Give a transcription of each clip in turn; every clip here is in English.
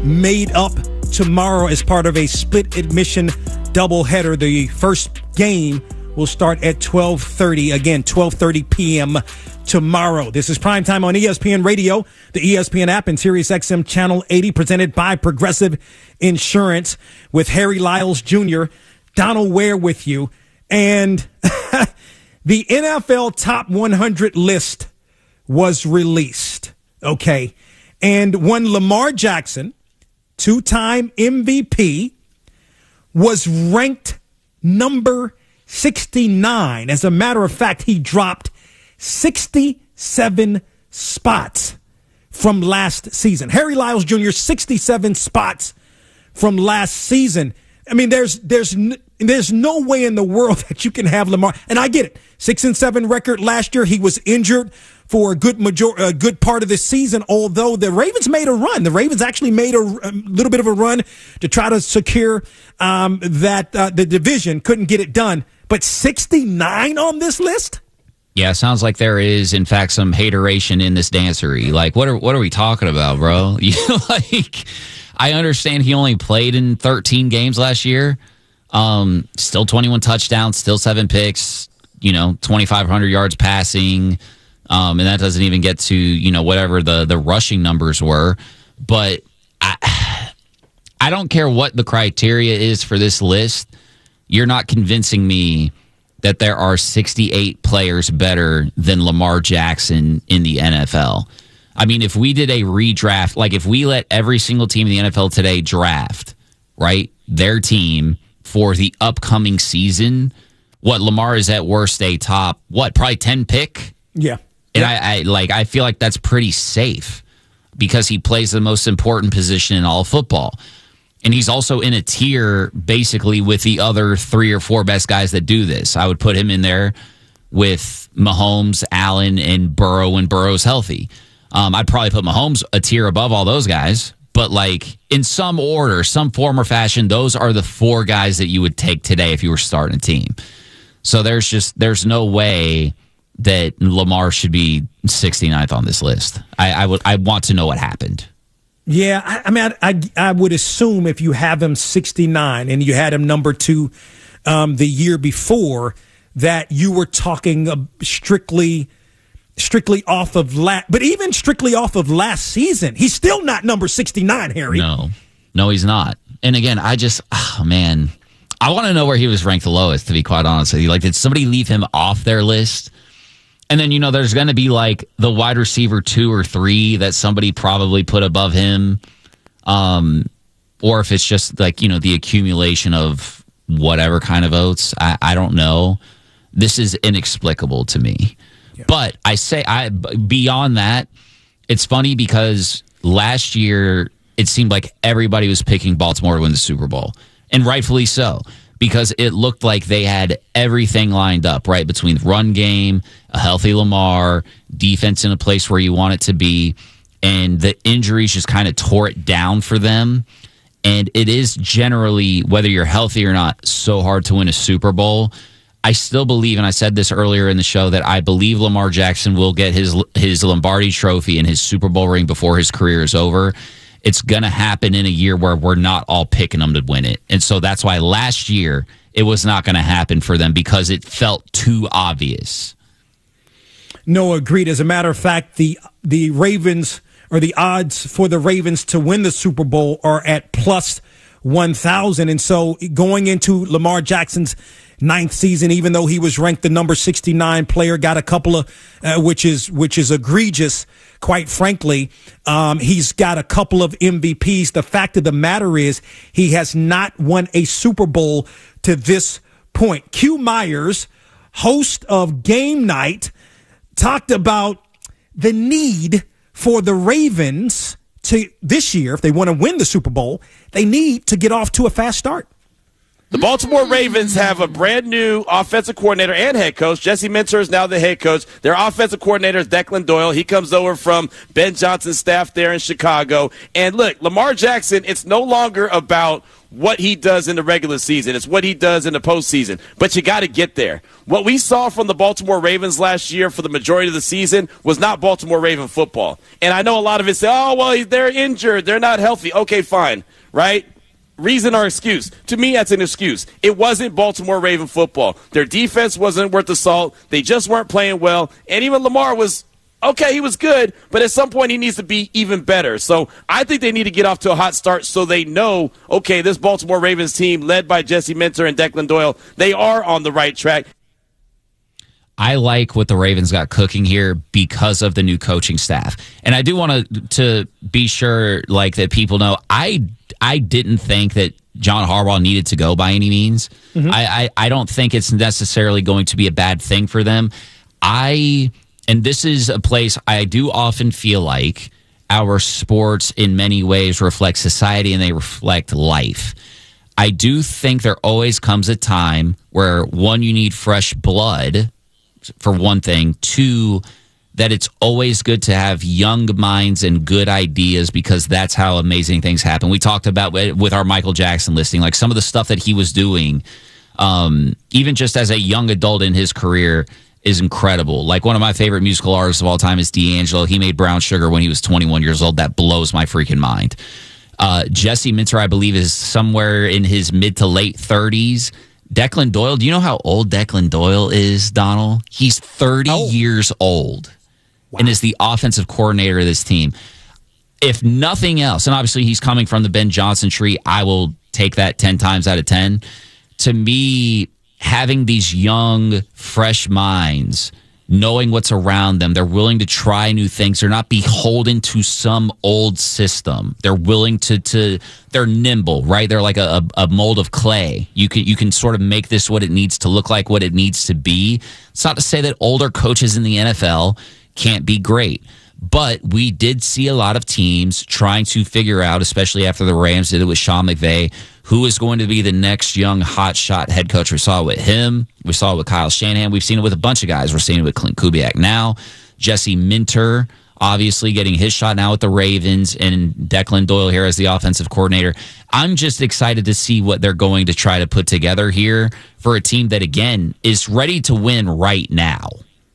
made up tomorrow as part of a split admission doubleheader. The first game will start at 12:30. Again, 12:30 p.m. tomorrow. This is Primetime on ESPN Radio, the ESPN app, and SiriusXM Channel 80, presented by Progressive Insurance, with Harry Lyles Jr., Donald Ware with you. And the NFL Top 100 list was released, okay? And when Lamar Jackson, two-time MVP, was ranked number 69. As a matter of fact, he dropped 67 spots from last season. Harry Lyles Jr., 67 spots from last season. I mean, there's no way in the world that you can have Lamar. And I get it. 6-7 record last year. He was injured for a good part of the season, although the Ravens made a run. The Ravens actually made a little bit of a run to try to secure the division. Couldn't get it done. But 69 on this list? Yeah, sounds like there is, in fact, some hateration in this dancery. Like, what are we talking about, bro? I understand he only played in 13 games last year. Still 21 touchdowns, still 7 picks, 2,500 yards passing. And that doesn't even get to, whatever the rushing numbers were. But I don't care what the criteria is for this list. You're not convincing me that there are 68 players better than Lamar Jackson in the NFL. I mean, if we did a redraft, like if we let every single team in the NFL today draft, right, their team for the upcoming season, Lamar is at worst a top, probably 10 pick? Yeah. And I feel like that's pretty safe because he plays the most important position in all of football. And he's also in a tier basically with the other 3 or 4 best guys that do this. I would put him in there with Mahomes, Allen, and Burrow when Burrow's healthy. I'd probably put Mahomes a tier above all those guys. But like in some order, some form or fashion, those are the 4 guys that you would take today if you were starting a team. So there's no way that Lamar should be 69th on this list. I want to know what happened. Yeah, I would assume if you have him 69 and you had him number 2 the year before, that you were talking strictly off of but even strictly off of last season, he's still not number 69, Harry. No, he's not. And again, I want to know where he was ranked the lowest, to be quite honest with you. Like, did somebody leave him off their list? And then, there's going to be like the wide receiver 2 or 3 that somebody probably put above him. Or if it's just like, the accumulation of whatever kind of votes. I don't know. This is inexplicable to me. Yeah. But beyond that, it's funny because last year it seemed like everybody was picking Baltimore to win the Super Bowl. And rightfully so. Because it looked like they had everything lined up, right? Between the run game, a healthy Lamar, defense in a place where you want it to be, and the injuries just kind of tore it down for them. And it is generally, whether you're healthy or not, so hard to win a Super Bowl. I still believe, and I said this earlier in the show, that I believe Lamar Jackson will get his Lombardi trophy and his Super Bowl ring before his career is over. It's going to happen in a year where we're not all picking them to win it. And so that's why last year it was not going to happen for them, because it felt too obvious. No, agreed. As a matter of fact, the Ravens, or the odds for the Ravens to win the Super Bowl, are at plus 1,000. And so going into Lamar Jackson's 9th season, even though he was ranked the number 69 player, got a couple of, which is egregious, quite frankly. He's got a couple of MVPs. The fact of the matter is he has not won a Super Bowl to this point. Q Myers, host of Game Night, talked about the need for the Ravens to, this year, if they want to win the Super Bowl, they need to get off to a fast start. The Baltimore Ravens have a brand new offensive coordinator and head coach. Jesse Minter is now the head coach. Their offensive coordinator is Declan Doyle. He comes over from Ben Johnson's staff there in Chicago. And look, Lamar Jackson, it's no longer about what he does in the regular season. It's what he does in the postseason. But you got to get there. What we saw from the Baltimore Ravens last year for the majority of the season was not Baltimore Raven football. And I know a lot of it say, oh, well, they're injured. They're not healthy. Okay, fine, right? Reason or excuse. To me, that's an excuse. It wasn't Baltimore Raven football. Their defense wasn't worth the salt. They just weren't playing well. And even Lamar was okay, he was good, but at some point he needs to be even better. So I think they need to get off to a hot start so they know, okay, this Baltimore Ravens team led by Jesse Minter and Declan Doyle, they are on the right track. I like what the Ravens got cooking here because of the new coaching staff. And I do want to be sure like that people know I didn't think that John Harbaugh needed to go by any means. Mm-hmm. I don't think it's necessarily going to be a bad thing for them. And this is a place I do often feel like our sports in many ways reflect society and they reflect life. I do think there always comes a time where, one, you need fresh blood, for one thing. Two, that it's always good to have young minds and good ideas because that's how amazing things happen. We talked about with our Michael Jackson listing, like some of the stuff that he was doing, even just as a young adult in his career, is incredible. Like one of my favorite musical artists of all time is D'Angelo. He made Brown Sugar when he was 21 years old. That blows my freaking mind. Jesse Minter, I believe, is somewhere in his mid to late 30s. Declan Doyle, do you know how old Declan Doyle is, Donald? He's 30 years old and is the offensive coordinator of this team. If nothing else, and obviously he's coming from the Ben Johnson tree, I will take that 10 times out of 10. To me, having these young, fresh minds, knowing what's around them, they're willing to try new things. They're not beholden to some old system. They're willing to they're nimble, right? They're like a mold of clay. You can sort of make this what it needs to look like, what it needs to be. It's not to say that older coaches in the NFL can't be great. But we did see a lot of teams trying to figure out, especially after the Rams did it with Sean McVay, who is going to be the next young hotshot head coach. We saw it with him. We saw it with Kyle Shanahan. We've seen it with a bunch of guys. We're seeing it with Clint Kubiak now. Jesse Minter, obviously getting his shot now with the Ravens, and Declan Doyle here as the offensive coordinator. I'm just excited to see what they're going to try to put together here for a team that, again, is ready to win right now.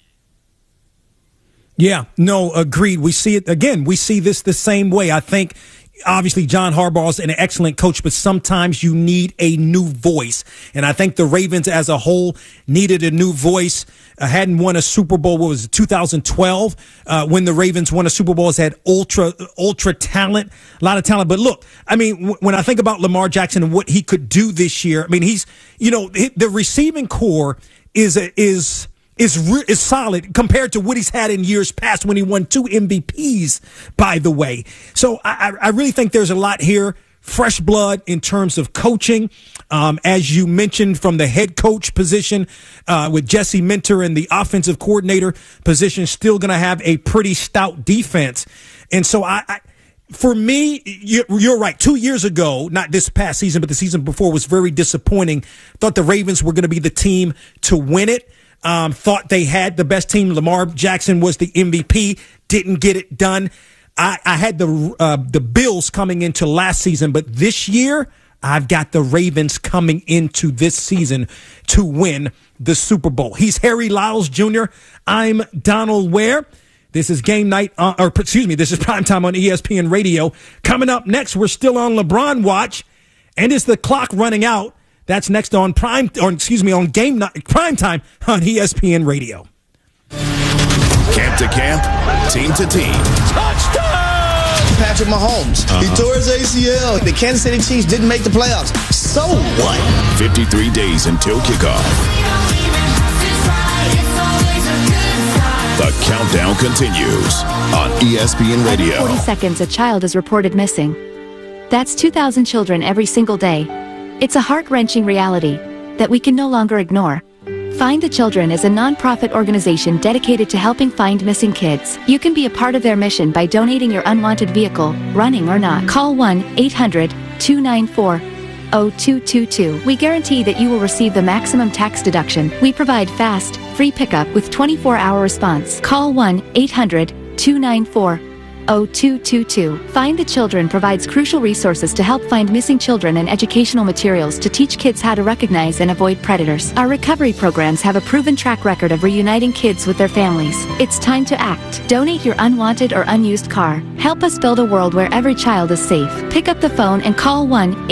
Yeah, no, agreed. We see it again. We see this the same way. I think obviously John Harbaugh is an excellent coach, but sometimes you need a new voice. And I think the Ravens as a whole needed a new voice. Hadn't won a Super Bowl, what was it, 2012, when the Ravens won a Super Bowl. Has had ultra talent, a lot of talent. But look, I mean, when I think about Lamar Jackson and what he could do this year, I mean, he's, the receiving core is solid compared to what he's had in years past when he won 2 MVPs, by the way. So I really think there's a lot here. Fresh blood in terms of coaching. As you mentioned, from the head coach position with Jesse Minter and the offensive coordinator position, still going to have a pretty stout defense. And so for me, you're right. 2 years ago, not this past season, but the season before was very disappointing. Thought the Ravens were going to be the team to win it. Thought they had the best team. Lamar Jackson was the MVP. Didn't get it done. I had the Bills coming into last season, but this year I've got the Ravens coming into this season to win the Super Bowl. He's Harry Lyles Jr. I'm Donald Ware. This is Game Night, this is Primetime on ESPN Radio. Coming up next, we're still on LeBron watch, and it's the clock running out. That's next on Game Night, Primetime on ESPN Radio. Camp to camp, team to team. Touchdown! Patrick Mahomes. He tore his ACL. The Kansas City Chiefs didn't make the playoffs. So what? 53 days until kickoff. The countdown continues on ESPN Radio. Every 40 seconds, a child is reported missing. That's 2,000 children every single day. It's a heart-wrenching reality that we can no longer ignore. Find the Children is a non-profit organization dedicated to helping find missing kids. You can be a part of their mission by donating your unwanted vehicle, running or not. Call 1-800-294-0222. We guarantee that you will receive the maximum tax deduction. We provide fast, free pickup with 24-hour response. Call 1-800-294-0222. 0222. Find the Children provides crucial resources to help find missing children and educational materials to teach kids how to recognize and avoid predators. Our recovery programs have a proven track record of reuniting kids with their families. It's time to act. Donate your unwanted or unused car. Help us build a world where every child is safe. Pick up the phone and call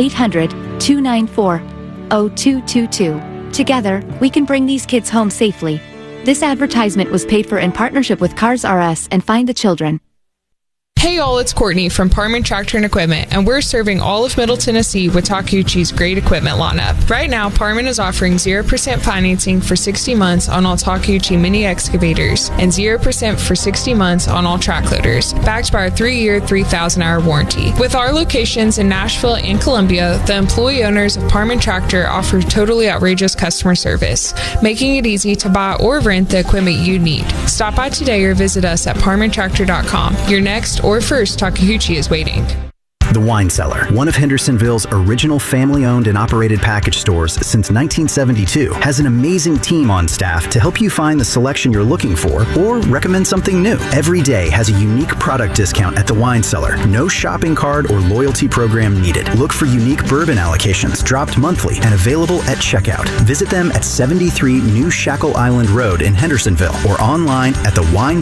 1-800-294-0222. Together, we can bring these kids home safely. This advertisement was paid for in partnership with Cars R Us and Find the Children. Hey y'all, it's Courtney from Parman Tractor and Equipment, and we're serving all of Middle Tennessee with Takeuchi's great equipment lineup. Right now, Parman is offering 0% financing for 60 months on all Takeuchi mini excavators and 0% for 60 months on all track loaders, backed by our 3-year, 3,000-hour warranty. With our locations in Nashville and Columbia, the employee owners of Parman Tractor offer totally outrageous customer service, making it easy to buy or rent the equipment you need. Stop by today or visit us at parmantractor.com. Your next or first Takeuchi is waiting. The Wine Cellar, one of Hendersonville's original family-owned and operated package stores since 1972, has an amazing team on staff to help you find the selection you're looking for or recommend something new. Every day has a unique product discount at The Wine Cellar. No shopping card or loyalty program needed. Look for unique bourbon allocations dropped monthly and available at checkout. Visit them at 73 New Shackle Island Road in Hendersonville or online at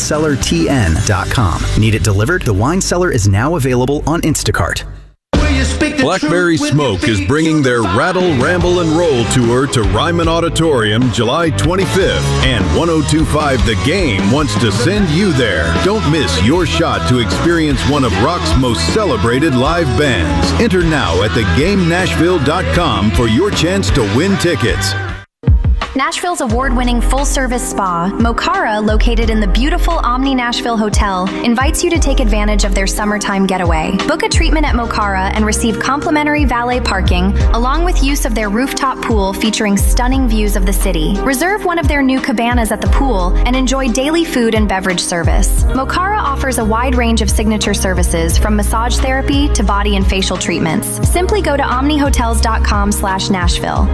thewinecellartn.com. Need it delivered? The Wine Cellar is now available on Instacart. Blackberry Smoke is bringing their Rattle, Ramble, and Roll tour to Ryman Auditorium July 25th, and 1025 The Game wants to send you there. Don't miss your shot to experience one of rock's most celebrated live bands. Enter now at thegamenashville.com for your chance to win tickets. Nashville's award-winning full-service spa, Mokara, located in the beautiful Omni Nashville Hotel, invites you to take advantage of their summertime getaway. Book a treatment at Mokara and receive complimentary valet parking, along with use of their rooftop pool featuring stunning views of the city. Reserve one of their new cabanas at the pool and enjoy daily food and beverage service. Mokara offers a wide range of signature services, from massage therapy to body and facial treatments. Simply go to omnihotels.com/Nashville.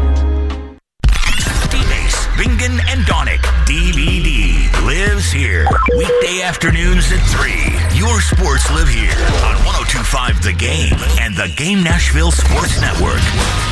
Bingen and Donick DVD lives here. Weekday afternoons at 3. Your sports live here on 1025 The Game and the Game Nashville Sports Network.